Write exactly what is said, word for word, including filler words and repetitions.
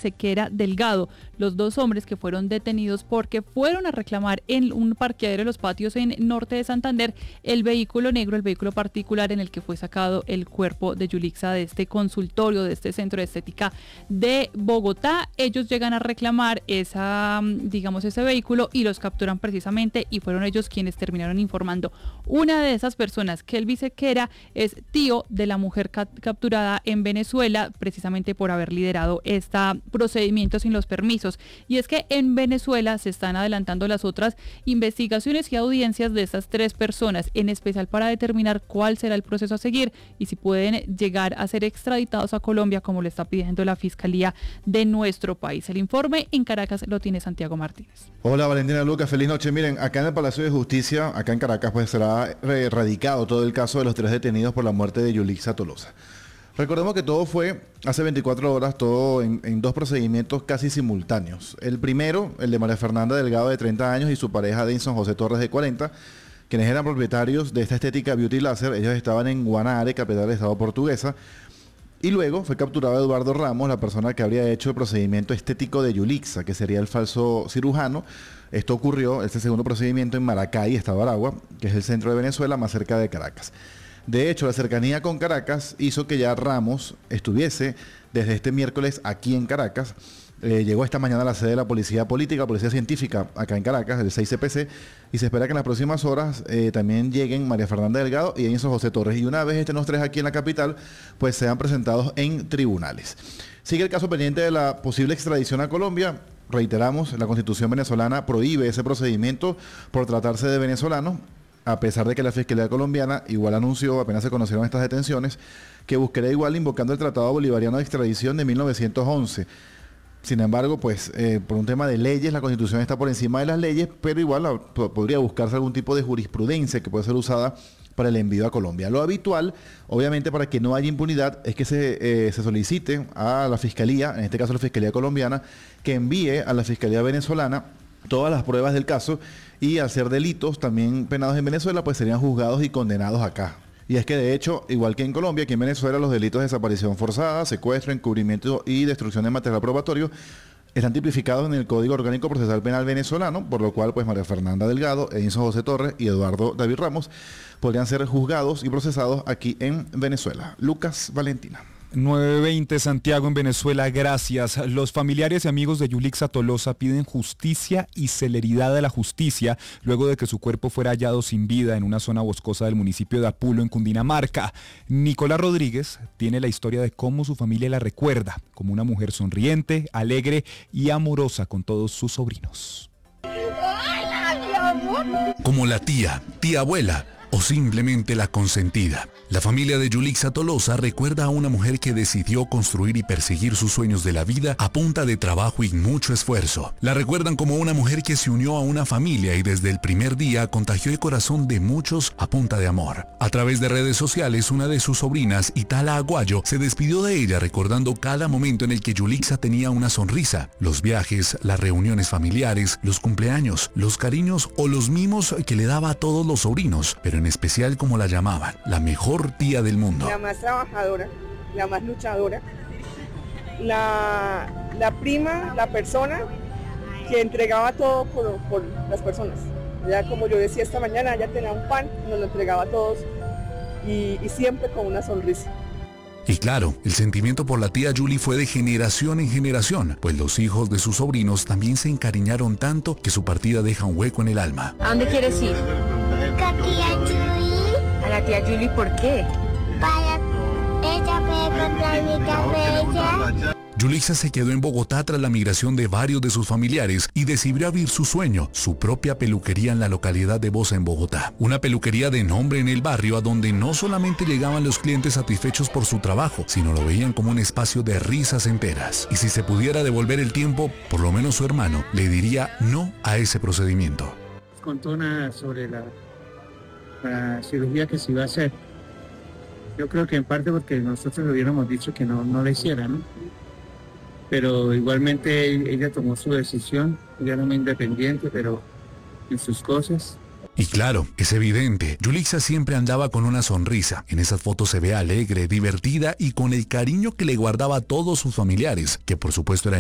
Sequera Delgado, los dos hombres que fueron detenidos porque fueron a reclamar en un parqueadero de los patios en norte de Santander el vehículo negro, el vehículo particular en el que fue sacado el cuerpo de Yulixa de este consultorio, de este centro de estética de Bogotá. Ellos llegan a reclamar esa, digamos, ese vehículo y los capturan precisamente, y fueron ellos quienes terminaron informando. Una de esas personas, Kelvin Sequera, es tío de la mujer ca- capturada en Venezuela, precisamente por haber liderado este procedimiento sin los permisos. Y es que en Venezuela se están adelantando las otras investigaciones y audiencias de estas tres personas, en especial para determinar cuál será el proceso a seguir y si pueden llegar a ser extraditados a Colombia, como lo está pidiendo la Fiscalía de nuestro país. El informe en Caracas lo tiene Santiago Martínez. Hola Valentina, Lucas, feliz noche. Miren, acá en el Palacio de Justicia, acá en Caracas, pues será erradicado todo el caso de los tres detenidos por la muerte de Yulixa Tolosa. Recordemos que todo fue hace veinticuatro horas, todo en, en dos procedimientos casi simultáneos. El primero, el de María Fernanda Delgado, de treinta años, y su pareja Denson José Torres, de cuarenta, quienes eran propietarios de esta estética Beauty Laser. Ellos estaban en Guanare, capital del estado portuguesa. Y luego fue capturado Eduardo Ramos, la persona que habría hecho el procedimiento estético de Yulixa, que sería el falso cirujano. Esto ocurrió, este segundo procedimiento, en Maracay, estado Aragua, que es el centro de Venezuela, más cerca de Caracas. De hecho, la cercanía con Caracas hizo que ya Ramos estuviese desde este miércoles aquí en Caracas. Eh, llegó esta mañana a la sede de la Policía Política, Policía Científica, acá en Caracas, el seis C P C, y se espera que en las próximas horas eh, también lleguen María Fernanda Delgado y Enzo José Torres. Y una vez estén los tres aquí en la capital, pues sean presentados en tribunales. Sigue el caso pendiente de la posible extradición a Colombia. Reiteramos, la Constitución venezolana prohíbe ese procedimiento por tratarse de venezolanos, a pesar de que la Fiscalía colombiana igual anunció, apenas se conocieron estas detenciones, que buscaría igual invocando el Tratado Bolivariano de Extradición de mil novecientos once. Sin embargo, pues eh, por un tema de leyes, la Constitución está por encima de las leyes, pero igual la, podría buscarse algún tipo de jurisprudencia que puede ser usada para el envío a Colombia. Lo habitual, obviamente, para que no haya impunidad, es que se, eh, se solicite a la Fiscalía, en este caso la Fiscalía colombiana, que envíe a la Fiscalía venezolana todas las pruebas del caso, y al ser delitos también penados en Venezuela, pues serían juzgados y condenados acá. Y es que de hecho, igual que en Colombia, aquí en Venezuela los delitos de desaparición forzada, secuestro, encubrimiento y destrucción de material probatorio están tipificados en el Código Orgánico Procesal Penal venezolano, por lo cual pues María Fernanda Delgado, Enzo José Torres y Eduardo David Ramos podrían ser juzgados y procesados aquí en Venezuela. Lucas, Valentina. nueve veinte, Santiago, en Venezuela, gracias. Los familiares y amigos de Yulixa Tolosa piden justicia y celeridad de la justicia luego de que su cuerpo fuera hallado sin vida en una zona boscosa del municipio de Apulo, en Cundinamarca. Nicolás Rodríguez tiene la historia de cómo su familia la recuerda, como una mujer sonriente, alegre y amorosa con todos sus sobrinos. Como la tía, tía abuela o simplemente la consentida. La familia de Yulixa Tolosa recuerda a una mujer que decidió construir y perseguir sus sueños de la vida a punta de trabajo y mucho esfuerzo. La recuerdan como una mujer que se unió a una familia y desde el primer día contagió el corazón de muchos a punta de amor. A través de redes sociales, una de sus sobrinas, Itala Aguayo, se despidió de ella recordando cada momento en el que Yulixa tenía una sonrisa. Los viajes, las reuniones familiares, los cumpleaños, los cariños o los mimos que le daba a todos los sobrinos, pero en especial como la llamaban, la mejor tía del mundo. La más trabajadora, la más luchadora, la, la prima, la persona que entregaba todo por, por las personas. Ya como yo decía esta mañana, ella tenía un pan, nos lo entregaba a todos y, y siempre con una sonrisa. Y claro, el sentimiento por la tía Yuli fue de generación en generación, pues los hijos de sus sobrinos también se encariñaron tanto que su partida deja un hueco en el alma. ¿A dónde quieres ir? ¿A tía Julie? A la tía Julie, ¿por qué? Para ella me encontrar mi cabeza. Yulixa se quedó en Bogotá tras la migración de varios de sus familiares y decidió abrir su sueño, su propia peluquería en la localidad de Bosa, en Bogotá. Una peluquería de nombre en el barrio a donde no solamente llegaban los clientes satisfechos por su trabajo, sino lo veían como un espacio de risas enteras. Y si se pudiera devolver el tiempo, por lo menos su hermano le diría no a ese procedimiento. Contó nada sobre la, la cirugía que se iba a hacer. Yo creo que en parte porque nosotros le hubiéramos dicho que no, no la hiciera, ¿no? Pero igualmente ella tomó su decisión, ella era muy independiente, pero en sus cosas. Y claro, es evidente, Yulixa siempre andaba con una sonrisa. En esas fotos se ve alegre, divertida y con el cariño que le guardaba a todos sus familiares, que por supuesto era